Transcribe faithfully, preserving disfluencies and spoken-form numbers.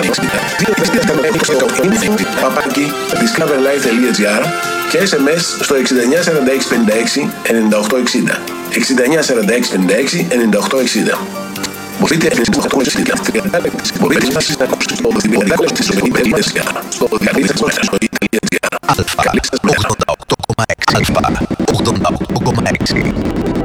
Παπάκι discoverlife.gr και ες εμ ες στο εξήντα εννιά σαράντα έξι πενήντα έξι ενενήντα οκτώ εξήντα. εξήντα εννιά σαράντα έξι πενήντα έξι ενενήντα οκτώ εξήντα. Μπορείτε να ακούσετε στο διαδίκτυο Αλφα ογδόντα οκτώ κόμμα έξι. Αλφα ογδόντα οκτώ κόμμα έξι.